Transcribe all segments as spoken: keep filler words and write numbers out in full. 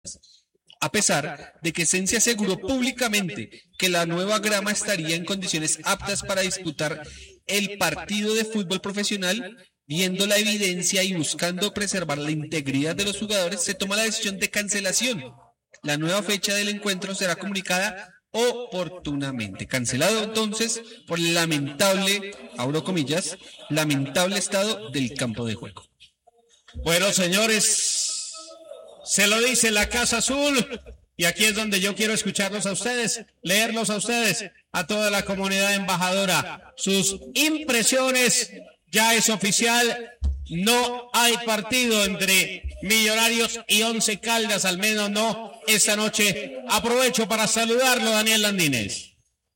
A pesar de que Esencia aseguró públicamente que la nueva grama estaría en condiciones aptas para disputar el partido de fútbol profesional, viendo la evidencia y buscando preservar la integridad de los jugadores, se toma la decisión de cancelación. La nueva fecha del encuentro será comunicada oportunamente. Cancelado entonces por el lamentable, abro comillas, lamentable estado del campo de juego. Bueno, señores, se lo dice la Casa Azul, y aquí es donde yo quiero escucharlos a ustedes, leerlos a ustedes, a toda la comunidad embajadora. Sus impresiones, ya es oficial, no hay partido entre Millonarios y Once Caldas, al menos no esta noche. Aprovecho para saludarlo, Daniel Landines.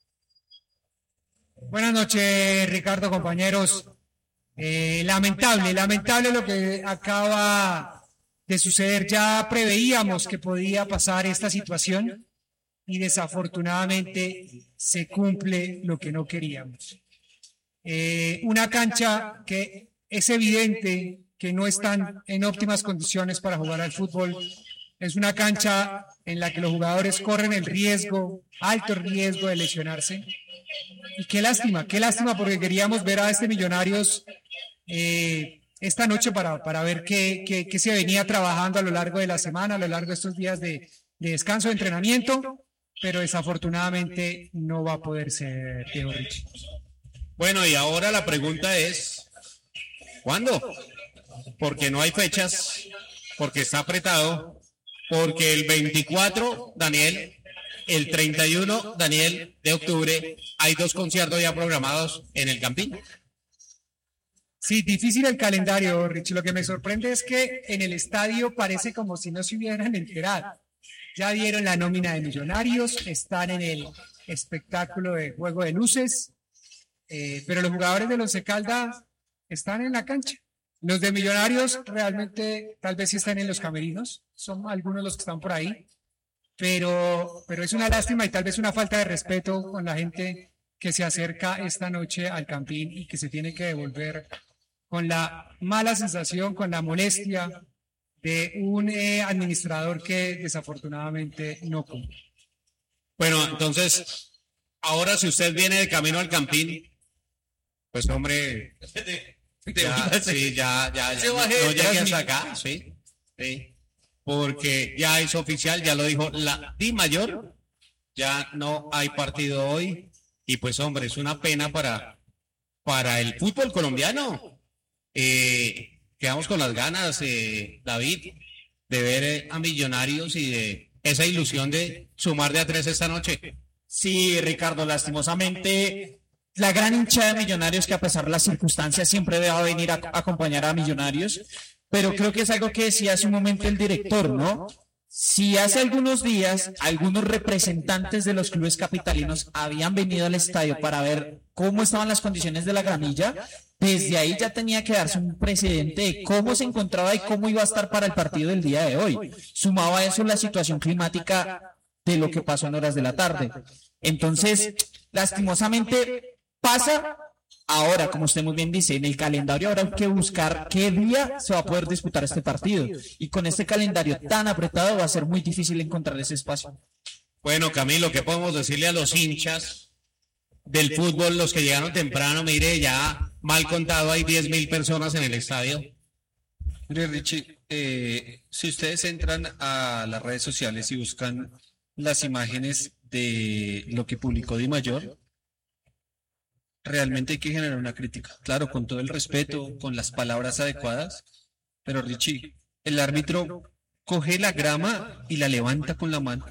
Buenas noches, Ricardo, compañeros. Eh, lamentable, lamentable lo que acaba de suceder. Ya preveíamos que podía pasar esta situación y desafortunadamente se cumple lo que no queríamos. Eh, una cancha que es evidente que no están en óptimas condiciones para jugar al fútbol. Es una cancha en la que los jugadores corren el riesgo, alto riesgo de lesionarse. Y qué lástima, qué lástima, porque queríamos ver a este Millonarios eh, esta noche para, para ver qué, qué, qué se venía trabajando a lo largo de la semana, a lo largo de estos días de, de descanso, de entrenamiento, pero desafortunadamente no va a poder ser, Diego Richie. Bueno, y ahora la pregunta es, ¿cuándo? Porque no hay fechas, porque está apretado, porque el veinticuatro, Daniel, el treinta y uno, Daniel, de octubre, hay dos conciertos ya programados en el Campín. Sí, difícil el calendario, Rich. Lo que me sorprende es que en el estadio parece como si no se hubieran enterado. Ya dieron la nómina de Millonarios, están en el espectáculo de juego de luces, eh, pero los jugadores de Once Caldas están en la cancha. Los de Millonarios realmente tal vez sí están en los camerinos, son algunos los que están por ahí, pero, pero es una lástima y tal vez una falta de respeto con la gente que se acerca esta noche al Campín y que se tiene que devolver con la mala sensación, con la molestia de un eh, administrador que desafortunadamente no cumple. Bueno, entonces, ahora si usted viene de camino al Campín, pues hombre, ya, sí, ya, ya, ya, no, no llegue hasta acá, sí, sí, porque ya es oficial, ya lo dijo la Di Mayor, ya no hay partido hoy, y pues hombre, es una pena para, para el fútbol colombiano. Eh, quedamos con las ganas, eh, David, de ver eh, a Millonarios y de esa ilusión de sumar de a tres esta noche. Sí, Ricardo, lastimosamente la gran hinchada de Millonarios, que a pesar de las circunstancias siempre va a venir a, a acompañar a Millonarios, pero creo que es algo que decía hace un momento el director, ¿no? Si hace algunos días algunos representantes de los clubes capitalinos habían venido al estadio para ver cómo estaban las condiciones de la gramilla, desde ahí ya tenía que darse un precedente de cómo se encontraba y cómo iba a estar para el partido del día de hoy. Sumaba a eso la situación climática de lo que pasó en horas de la tarde. Entonces, lastimosamente pasa. Ahora, como usted muy bien dice, en el calendario habrá que buscar qué día se va a poder disputar este partido. Y con este calendario tan apretado va a ser muy difícil encontrar ese espacio. Bueno, Camilo, ¿qué podemos decirle a los hinchas del fútbol, los que llegaron temprano? Mire, ya mal contado hay diez mil personas en el estadio. Mire, Richie, eh, si ustedes entran a las redes sociales y buscan las imágenes de lo que publicó Di Mayor, realmente hay que generar una crítica, claro, con todo el respeto, con las palabras adecuadas, pero Richie, el árbitro coge la grama y la levanta con la mano.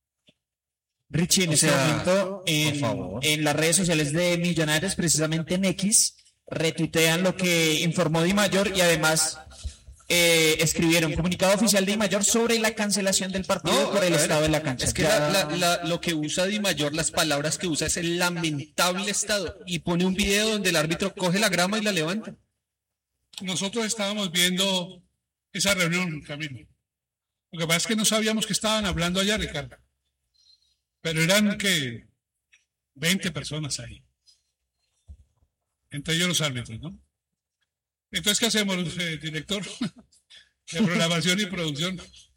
Richie, en O este sea, momento, en, por favor. en las redes sociales de Millonarios, precisamente en X, retuitean lo que informó Di Mayor y además eh, escribieron comunicado oficial de Di Mayor sobre la cancelación del partido No, por el a ver, estado de la cancha. Es que la, la, la, lo que usa Di Mayor, las palabras que usa es el lamentable estado, y pone un video donde el árbitro coge la grama y la levanta. Nosotros estábamos viendo esa reunión, Camilo. Lo que pasa es que no sabíamos que estaban hablando allá, Ricardo. Pero eran, que veinte personas ahí. Entre ellos los árbitros, ¿no? Entonces, ¿qué hacemos, eh, director de programación y producción?